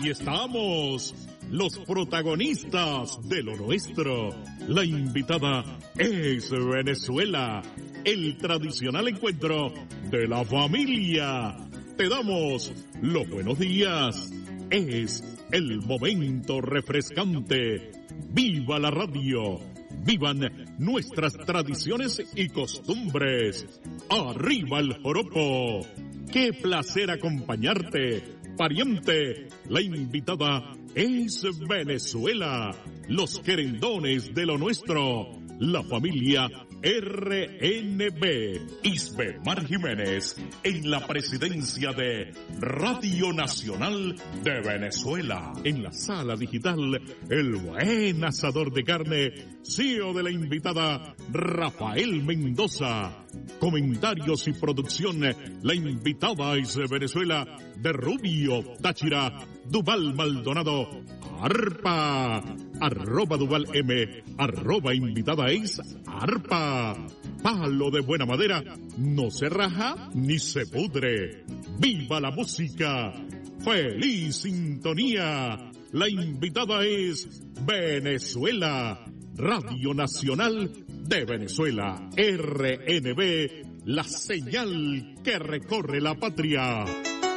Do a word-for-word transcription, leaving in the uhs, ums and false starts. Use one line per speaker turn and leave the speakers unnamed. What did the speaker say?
Aquí estamos, los protagonistas de lo nuestro. La invitada es Venezuela, el tradicional encuentro de la familia. Te damos los buenos días. Es el momento refrescante. ¡Viva la radio! ¡Vivan nuestras tradiciones y costumbres! ¡Arriba el joropo! ¡Qué placer acompañarte! Pariente, la invitada es Venezuela, los querendones de lo nuestro, la familia R N B. Isbemar Jiménez, en la presidencia de Radio Nacional de Venezuela. En la sala digital, el buen asador de carne, C E O de la invitada Rafael Mendoza. Comentarios y producción, la invitada es Venezuela, de Rubio, Táchira, Duval Maldonado, Arpa, arroba Duval M, arroba invitada es Arpa. Palo de buena madera, no se raja ni se pudre. ¡Viva la música! ¡Feliz sintonía! La invitada es Venezuela, Radio Nacional de Venezuela, R N B, la señal que recorre la patria.